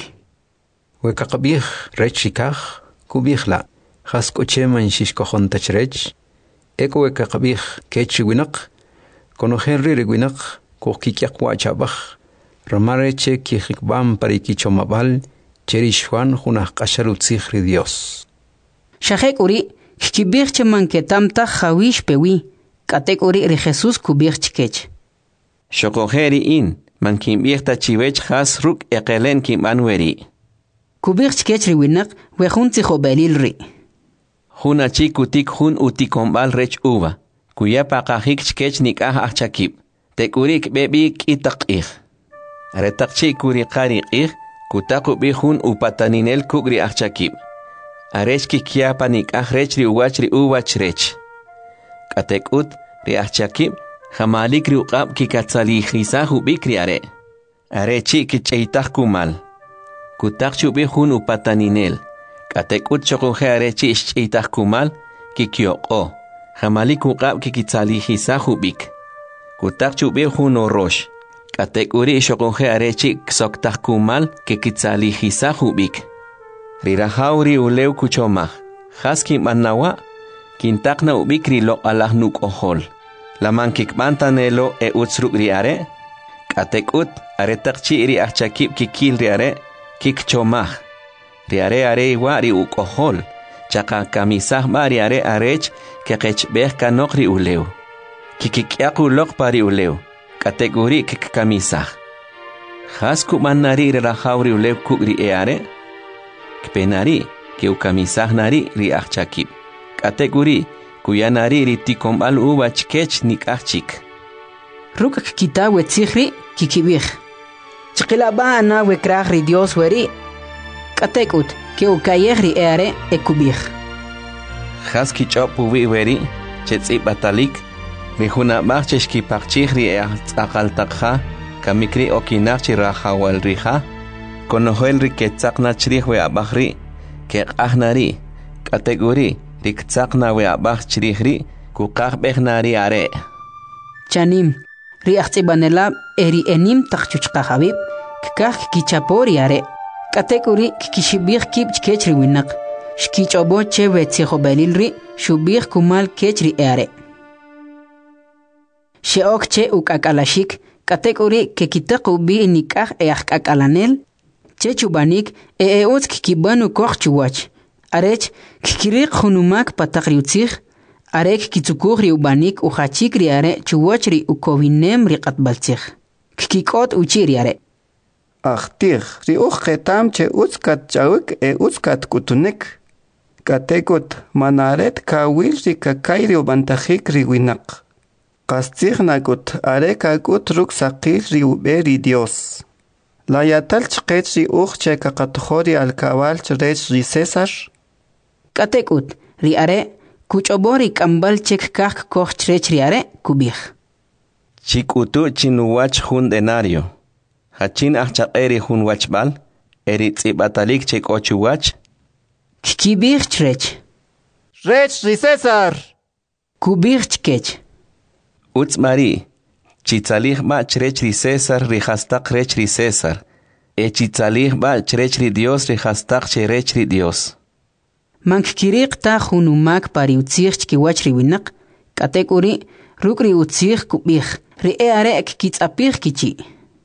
We kakabih rech rikaj kubih la. Khaskocheman shishkojon tachrech. Eko we kakabih kech riwinak. Konojerri riwinak kokikyak wachabaj. Ramareche kijikbam parikichomabal. Cherishwan junaj kasharutzich ri Dios. Shajek uri kibir cheman ketamta jawish pewi. Katek uri ri Jesus kubir chkech. Shokojeri in man kimbirta chiwech has ruk eqelen kimbanweri. Kubir chkech ri winak we junti jobelil ri. Juna chikutik jun utikombal rech uva. Kuya pakajik chkech nikah achakib. Tekurik bebik itakih. Aretak chikuri qarikih. Kutaku bihun upataninel kugri achakib. Arech kikiapa nikah rech ri uwach ri uwach rech. Katekut ri achakib jamalik ri uqab kikatzalihisa hubikri are. Arechi kicheitaj kumal. Kutak chubihun upataninel. Katekut chokonje arechi ischeitaj kumal kikioko. Jamalik uqab kikitzalihisa hubik. Kutak chubihun orosh. Katek uri shokonje arechi ksoktaj kumal kikitzalihisa hubik. Rirahauri uleu kuchomaj. Haskim annawa. Kintakna ubikri lo alah nuk ohol. Laman kikbantanelo e utsruk riare. Katek ut aretakchi ri achakib kikil riare. Kikchomaj. Riare are iwa ri uk ohol. Chaka kamisah ma riare arech kekechbeh kanok ri uleu. Kikikyaku lok pari uleu. Kategori kikamisah. Hasku manari rirahauri uleu kukri eare. Kpenari ke ukamisah nari ri achakib. Kategori kuyanari ri tikombal uwa chkech nikachik. Ruk kita wetsichri kikibih. Chikilaba ana wekrah ri Dios weri. Katekut ke ukayeh ri eare ekubih. Haski chopu wi weri chetsi batalik. Rihuna marcheshki parchihri e aqaltakha kamikri okinarchi rahawal riha konohel riketzakna chrihwe abahri ke ahnari kategori riktzakna we abah chrihri kuqah behnari are chanim ri achtibanela eri enim takhchuchqa habib kikah kichapori are kategori kikishibih kib chkechri winak shkichobo chewe tsikhobelilri shubih kumal kechri are Sheok che ukakalashik, kategori ke kitaku bi nikah e akakalanel, che chubanik e eots kibanu koch chuwach. Arech kikirik hunumak patakriutzich, arek kitsukuhri ubanik uchachik riare chuwachri ukovinem riqatbaltzich. Kikikot uchiri are. Achtich, ri uchetam che utskat chawik e utskat kutunik. Kategot manaret kawil ri kakayri ubantajik ri winak. Kastignagut arekagut ruksaqil riuberi Dios. La yatal chqech ri uche kakatjori al cabal chrech ri César. Katekut ri are kuchobori kambal chek kak koch chrech ri are kubih. Chikutu chinuwach hun denario. Hachin achaqeri hun wachbal. Eri tsibatalik chek ochuwach. Kibih chrech. Rech ri César. Kubih chkech. Uts Mari, chitzalih ba chrech ri César rihastak rech ri César. E chitzalih ba chrech ri Dios rihastak cherech ri Dios. Mankirik ta hunumak pari utzich kiwach ri winak, katek uri ruk ri utzich kubih, ri e are ek kitzapih kichi.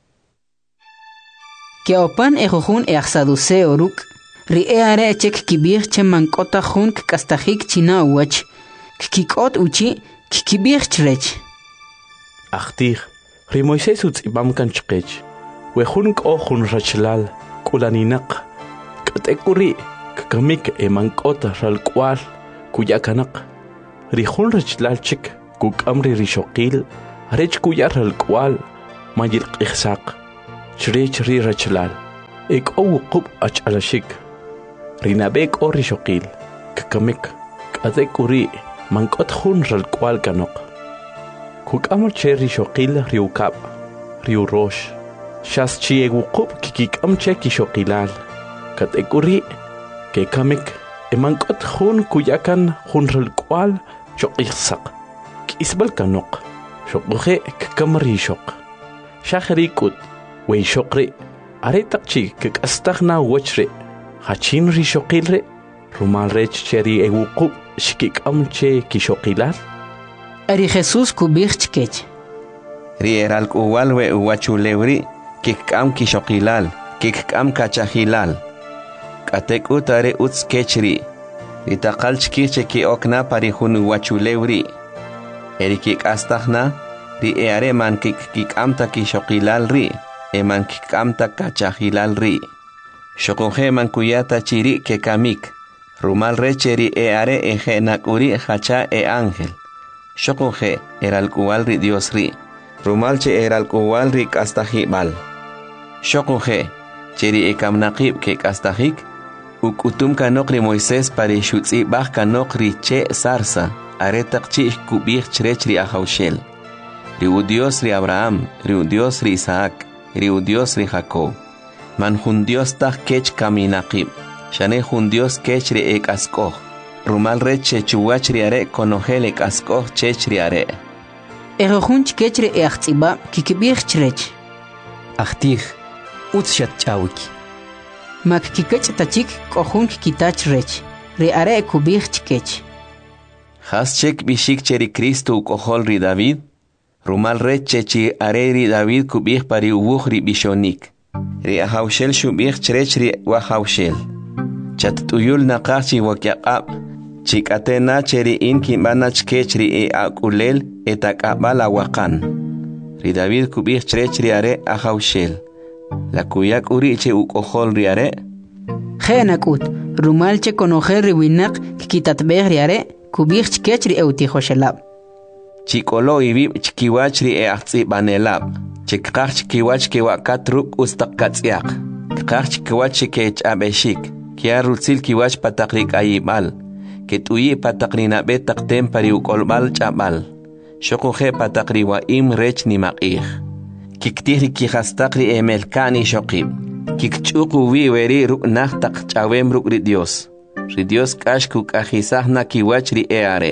Keopan e jujun e axaduse oruk, ri e are chek kibih che mankota jun kastahik china uwach, kikot uchi kikibih chrech. Achtich, ri Moisés utzibam kan chqech. We jun ko jun rachlal, kulaninak. Katekuri, kakamik e mankota ralkwal, kuyakanak. Ri jun rachlal chik, kukamri rishoqil, Arech kuyar al kwal mayir qixsaq. Chrech ri rachlal. Ek o qub ach alashik. Rinabek o rishoqil. Kakamik. Kadek uri mankot khun ral kwal kanok. Kukam che rishoqil riukab. Riu rosh. Shas chi egu qub kikikam che kishoqilal. Kadek uri ke kamik emankot khun kuyakan khun ral kwal shoqixsaq. Kisbal kanok. Shoqhe kakamri shoq. Shahrikut wey shoqri. Aretaqchi kakastaghna wachri. Hachin ri shoqilre. Rumal rech cheri egu qub shikikam che kishoqilal. Ari Jesús kubich kech. Ri eral kuwal we uwachulewri kikam kishoqilal. Kikam kachahilal. Katek utare uts kechri. Ritaqal chkiche ki okna parihun uwachulewri. Eri kikastaghna. Ri eare man kik kikamta kishoqilal ri. Eman kikamta kachahilal ri. Shokuhe man kuyata chiri ke kamik. Rumal recheri eare eje nakuri hacha e ángel. Shokuhe eral kuwal ri Dios ri. Rumal che eral kuwal ri kastahibal. Shokuhe cheri ekam nakib ke kastahik. Ukutum kanok ri Moisés pari shutzi bah kanok ri che sarsa. Aretak chi kubich chrech ri ahaushel. Riu Dios ri Abraham, riu Dios ri Isaac, riu Dios ri Jacob. Man jun Dios tak kech kaminaqib. Shane jun Dios kech ri ek askoh. Rumal reche chuwach ri are konogel ek askoh chech ri are. Ero junch kech ri eachtsiba kikibich chrech. Achtih, utshat chawik. Mak kikech tachik kohun kitach rech. Ri are kubich kech. Has chek bishik cheri Cristo kohol ri David. Rumal reche chi are ri David kubich pari ubuch ri bishonik. Ri ahaushel shubich chrech ri wahaushel. Chat tuyul naqachi wakyaqab. Chikate na cheri in kimbana chkech ri e akulel etakabala wakan. Ri David kubich chrech ri are ahaushel. La kuyak uri che ukohol ri are. Khenakut, rumal che konojer ri winak kikitatbeh ri are kubich chkech ri eutihoshelab. Chikolo ibib chkiwach ri e ahtsi banelab. Chikqach chkiwach ke wakatruk ustaqkatsiaq. Kqach chkiwach ke chabeshik. Kia rutsil kiwach patakrik ayibal. Ke tuyi patakrina betaqtem pari ukolbal chabal. Shokuhe patakri wa im rech ni maqih. Kiktihri kihastakri emelkani shokib. Kikchuku wi weri ruk nahtaq chawem ruk ri Dios. Ri Dios kashkuk ahisahna kiwach ri eare.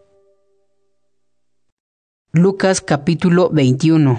Lucas capítulo veintiuno.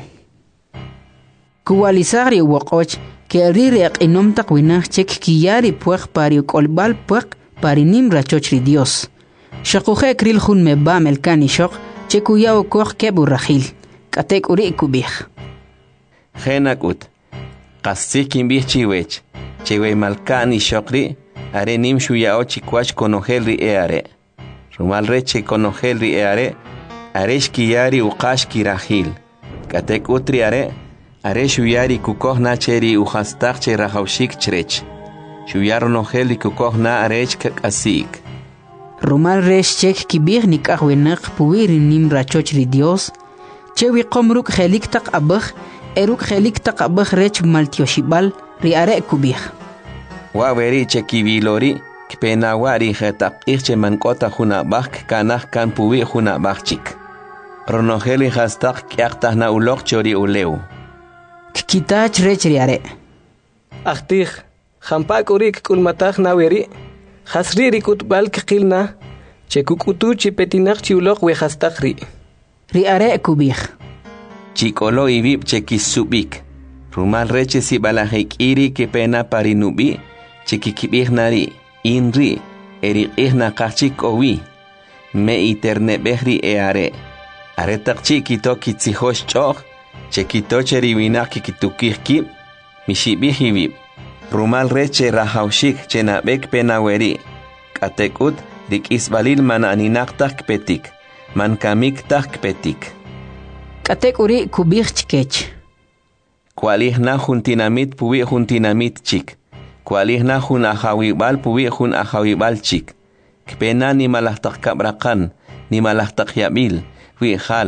Kuwalizari wakoch que rireak inom takwinach chek kiyari puech pari kolbal puech pari nim rachochri Dios. Shakuhe kril hun meba melkani shok chekuyao koch kebu rahil. Katek uri kubich. Genakut. Kastikin bich chiwech. Chewe malkani shokri. Are nim shuyao chikwach konohelri eare. Rumal reche konohelri eare. Aresh kiyari uqash kirahil. Katek utri are. Aresh uyari kukoh na cheri uhastaq che rahaushik chrech. Shuyaro noheli kukoh na aresh kakasik. Rumal resh chek kibir nikah winak puwiri nim rachochri Dios. Chewi komruk helik tak abah. Eruk helik tak abah rech maltioshibal ri are kubih. Waweri chekibilori. Kpenawari hetak irche mankota huna bak kanah kan puwi huna bakchik. Ronogeli hastak kiaktah na ulok chori uleu. Kitach rechri are. Achtih, hampak urik kulmatah na weri. Hasri rikut bal kikilna. Chekukutu chipetinach chiulok we hastakri. Ri are kubih. Chikolo ibib chekisubik. Rumal reche si balahik iri ke pena parinubi. Chekikibih nari. Inri. Eri ihna kachik owi. Me iterne behri eare. Aretak chikito kitzihosh choch. Chekito cheriwinak kikitukihkib. Mishibihibib. Rumal reche rahaushik chenabek penaweri. Katekut rikisbalil man aninaktak petik. Man kamik tak petik. Katek uri kubich chkech. Kualihna juntinamit puwi juntinamit chik. Kualihna jun ahawibal puwi jun ahawibal chik. Kpena ni malahtak kabrakan, ni malahtak yabil, wi hal,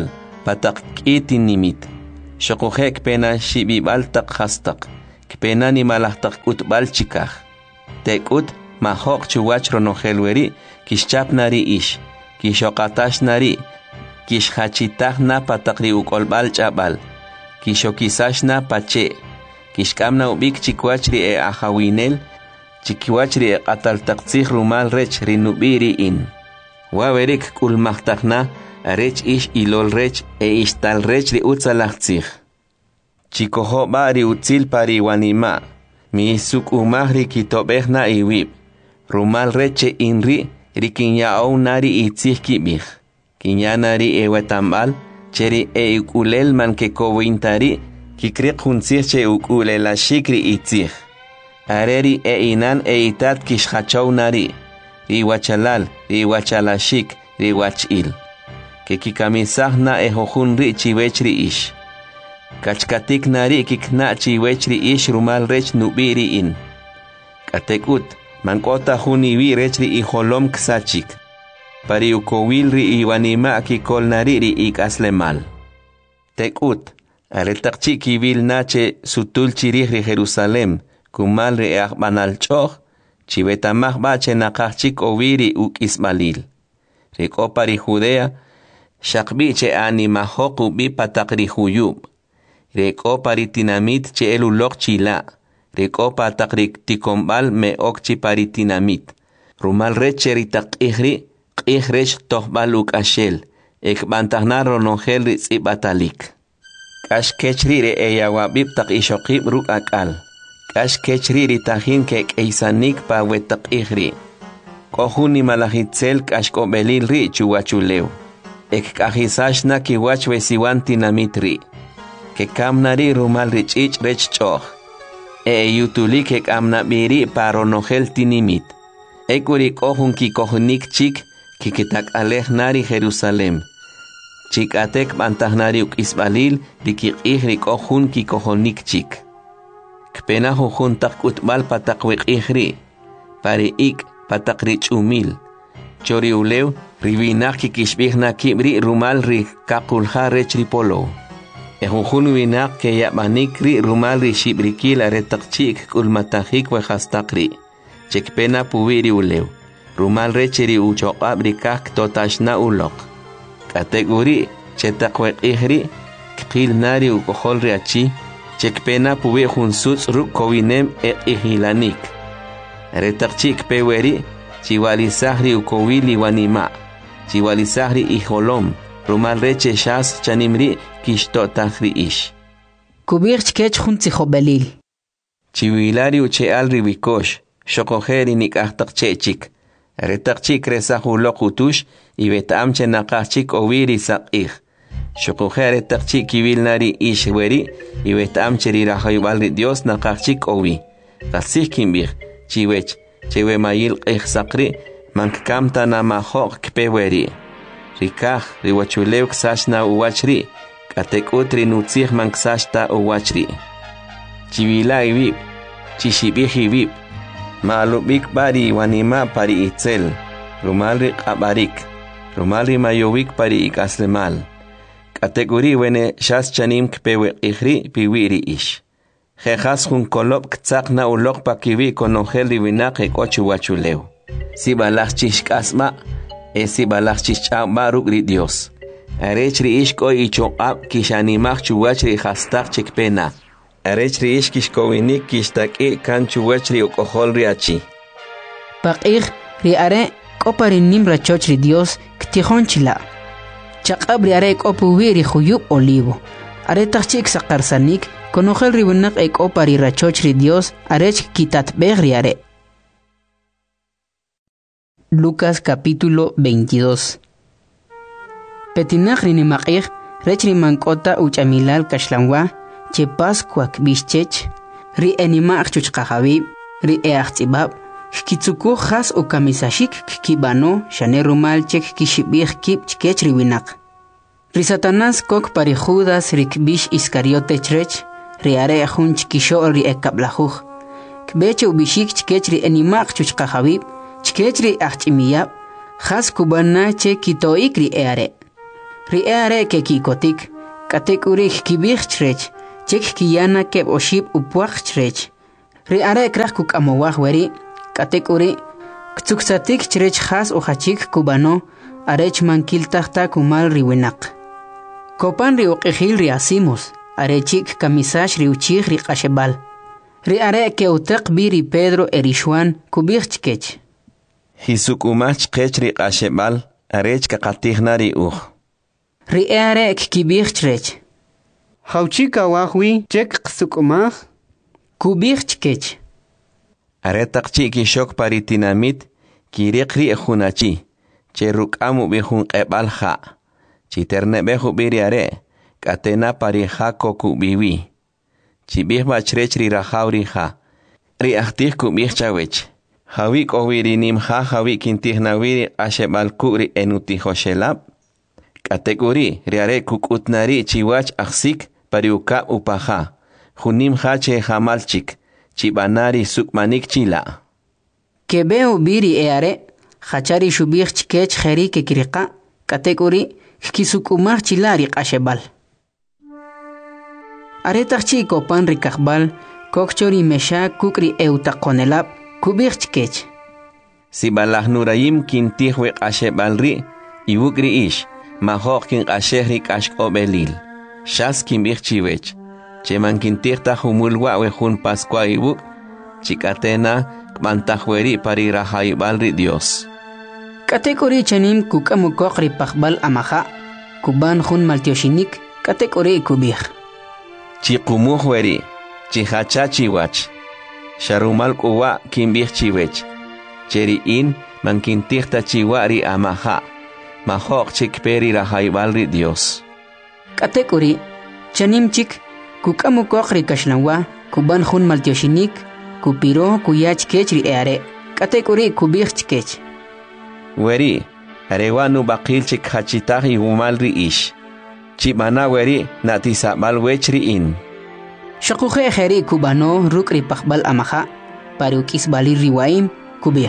patak k'iti nimit shoquje kpena shibibal tak hastak kpena ni malahtak utbal chikaj tekut mahok chuwach ronojelweri kishchap nari ish kishoqatash nari kishhachitah na patakri ukolbal chabal kishokisashna pache kishkamna ubik chikwachri e ahawinel chikiwachri e qataltaqtsij rumal rech rinubiri in wawerik kulmaqtaqna arech ish ilol rech e ishtal rech ri utzalaqtsij chikojo bari utzil pari wanima mi suk umahri kitobejna iwib rumal reche inri rikinyao nari itzij kibij kinyanari e wetambal cheri e ukulel man ke kowintari kikriq huntzij che ukulela shikri itzij areri e inan e itat kishhachow nari riwachalal riwachalashik riwachil ke kikamisajna e hojunri chiwechri ish kachkatik nari kikna chiwechri ish rumal rech nubiri in katekut mankota juniwi rechri iholom ksachik pari ukowilri iwanima kikol nariri ikaslemal tekut aretaqchi kibil nache sutul chirihri Jerusalem kumalri e ahbanalchoh chibetamaj bache naqachik oviri uk ismalil riko pari Judea shaqbiche animajoku bi patakri huyub riko pari tinamit che elulok chila riko patakri tikombal me okchi pari tinamit rumal recheri taqihri qihresh tohbal uk ashel ekbantahnar ronongel ritzibatalik kash kechri re eyawabib tak ishokib ruk akal kash kechri ritahin kek eisanik pa wetak ihri kohuni malahitzel kash kobelil ri chuwachuleu ek kahisashna kiwach wesiwan tinamitri ke kamnari rumal richich rech choh e yutulik ek amnabiri paronogel tinimit ekuri kohun ki kohunik chik kikitak alej nari Jerusalem chikatek bantahnari uk isbalil dikik ihri kohun ki kohonik chik kpena hujun tak utbal patakwik ihri pari ik patakri chumil chori ulew ribinak kikishbihna kibri rumal ri kakulha rech ripolo e hujun winak ke yabanik ri rumal ri shibrikil aretakchik kulmatahik we hastakri chekpena puwiri ulew rumal recheri uchoqab rikak totashna ulok kategori chetakwek ihri kqil nari ukohol riachi chekpena puwi hunsuts ruk kowinem e ihilanik retakchik peweri chiwalisahri ukowili wanima chiwalisahri iholom rumal reche shas chanimri kishtotahri ish kubirch kech huntzi hobelil chiwilari ucheal ribikosh shokojeri nikahtak chechik retakchik resahulok utush y betamche nakachik oviri saqih shokojeri retakchik kibilnari ishweri y betamche rirahaybal Dios nakachik ovi kasih kimbir chiwech chewe mayil qih saqri mankamta namahok kpeweri rikah riwachulew ksashna uwachri katekutri nutzih manksashta uwachri chivila ibib chishibih ibib Malubik bari wanima pari itzel, rumalri qabarik, rumalri mayowik pari ikaslemal. Kategori wene shas chanim kpewe ihri piwiri ish. Jejas hun kolop ktzak na ulok pakiwi konongel divinak ek ochu wachulew. Si balach chishkasma, e si balach chishchamba rukri Dios. Arechri ish ko ichokab kishanimach chuwachri hastak chekpena. Arechri ish kishkowinik kishtaki kan chuwachri ukohol riachi. Paqir ri are kopari nimra chochri Dios ktihonchila. Chaqab ri are kopuwi ri huyub olivo. Are tachik sakarsanik konogel ri winak ek opari rachochri Dios arech kitat begri are. Lucas capítulo veintidós. Petinach ri nimaqir rechri mankota uchamilal kashlanwa che Pascua kbischech ri enimaq chuchqajawi ri eachtibab kitsuku khas o kamisashik kibano shane rumal chek kishibih kip chkech ri winak ri Satanás kok pari Judas ri kbish Iscariote chrech ri are hunch kisho ri ekablajuj kbeche ubishik chkech ri enimaq chuchqajawi chkech ri achtimiyab khas kubana che kitoik ri eare Riare ke kikotik, katek urik kibich trech, chek kiyana keb oshib upwach trech. Riare krach kuk amowach weri, katek uri, ktsuksatik trech khas ohachik kubano, arech mankil tahta kumal riwinak. Kopan riuqihil riasimos, arechik kamisash riuchich riqashebal. Riare ke utak biri Pedro erishwan kubich kech. Hisuk umach kech riqashebal, arech kakatihna riuch. Riare kibich trech. Hauchika wahwi chek sukumach. Kubich kech. Aretak chi kishok paritinamit, kiriqri ejunachi, cheruk amu bihun qebal ha. Chiterne behu biri are, katena parija koku biwi. Chibih bachrech ri rajauri ha. Ri ahtih kubih chawech. Hawik owiri nim ha hawik intihnawiri ashebal kuri enutihoshelab. Kategori riare kukutnari chiwach aksik pariuka upaha. Junim hache hamalchik. Chibanari sukmanik chila. Kebeo biri eare, hachari shubich chikech heri ke kirika, kategori kisukumach chilari qashebal. Aretachchi kopan rikakbal, kokchori mesha kukri eutakonelab, kubich chikech. Si balahnurayim kintihwe qashebalri, iwukri ish. Mahok kin ashehri kash obelil. Shas kin birchiwech. Cheman kintirta humulwa wehun pascua ibuk. Chikatena kmantahueri parira haibalri Dios. Kategori chanim kukamukokri pakbal amaha. Kuban hun maltioshinik. Kategori kubih. Chikumuhueri. Chihacha chiwach. Sharumal kuwa kin birchiwech. Cheri in man kintirta chiwari amaha. Mahok chik peri rahaibalri Dios. Kategori chanim chik kukamukokri kashlawa kuban hun maltioshinik kupiro kuyach kechri eare. Kategori kubich chikech. Weri arewanu bakil chik hachitahi umalri ish. Chibana weri natisabal wechri in. Shakuhe heri kubano rukri pakbal amaha parukis bali riwaim kubich.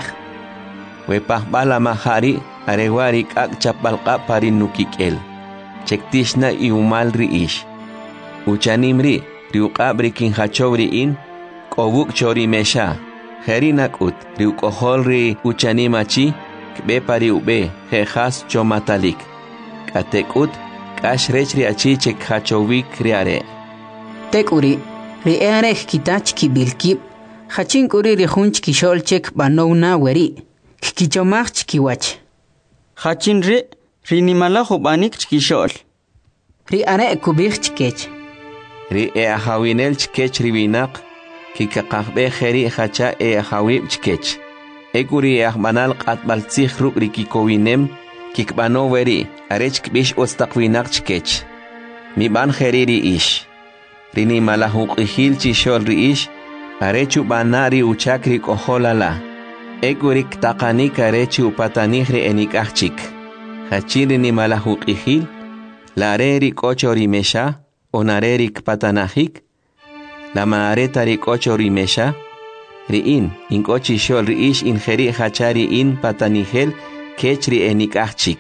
We pakbal amahari arewarik ak chapalqa parinukikel. Chektishna iumalri ish. Uchanimri riuqabri kinhachowri in. Kobuk chori mesha. Herinakut riukoholri uchanimachi. Kbe pari ube jejas chomatalik. Katekut kashrechri achi chekhachowik riare. Tekuri riare kitach kibilkib. Hachinkuri rihunch kishol chek banowna weri. Kichomach kiwach. Hachin ri rinimala hubanik chkishol. Ri are kubich chkech. Ri e ahawinel chkech riwinak. Kikakakbe heri hacha e ahawib chkech. Eguri e ahmanal qatbal tzich ruk rikikowinem. Kikbano weri arech kbish ostakwinak chkech. Mi ban heri ri ish. Rinimala hukihil chishol ri ish. Arechu banari uchakri koholala. Egurik taqanik arechi upatanihri enikachik. Hachiri ni malahukihil. Larerik ochori mesha. Onarerik patanahik. La maaretarik ochori mesha. Riin inkochi shol riish injeri hachari in patanihel. Kechri enikachik.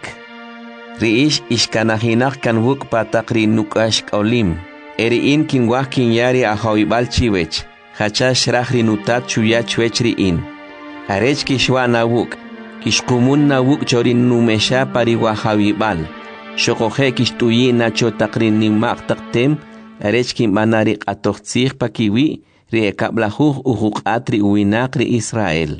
Riish ishkanahinak kanwuk patakri nukash kaulim. Eriin kinwak kinyari ahawibal chiwech. Hachash rahri nutat chuya chwechri in. Arech kishwa nawuk, kishkumun nawuk chorin numesha pariwahawibal. Shokohe kishtuyi nacho takrin nimak taktem, arech kimanarik atochtzich pakiwi, riekablahuh uhuk atri uwinak ri Israel.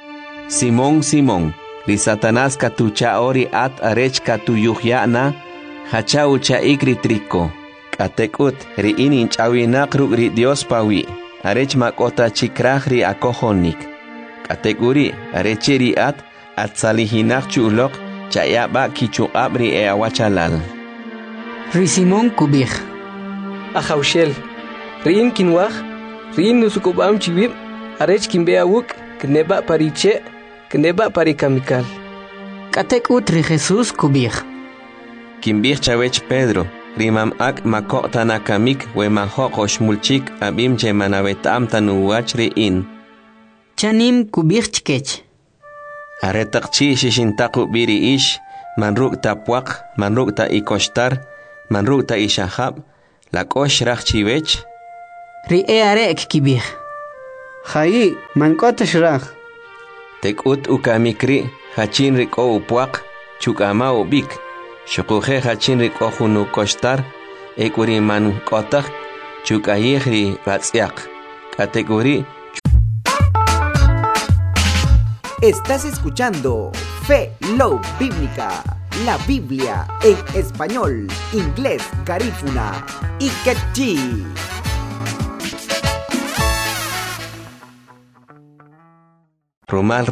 Simón, Simón, ri Satanás katucha ori at arech katuyuhyana, hacha ucha ikri triko. Katekut, ri inin chawinak ruk ri Dios pawi, arech makota chikrah ri akohonik. Kategori arecheri at at salihinak chulok chayaba kichuabri e awachalal. Risimon kubich. Ahaushel. Rin kinwach. Rin nusukubam chibib. Arech kimbea wuk. Kneba pariche. Kneba parikamikal. Katekut ri Jesus kubich. Kimbich chawech Pedro. Rimam ak makota nakamik we mahokosh mulchik abim che manavetam tanuwach ri in. Chanim kubich chkech. Aretakchi shishintaku biri ish, manruk ta puaq, manruk ta ikostar, manruk ta ishahab, la kosh rach chivech. Ri e are kibih. Hayi, mankota shrach. Tekut ukamikri, hachin riko upuaq, chukama ubik. Shukuhe hachin riko hunu kostar, ekuri man kotak, chukayihri ratsiak. Kategori. Estás escuchando Fe Love Bíblica, la Biblia en español, inglés, garífuna y quechí. Rumal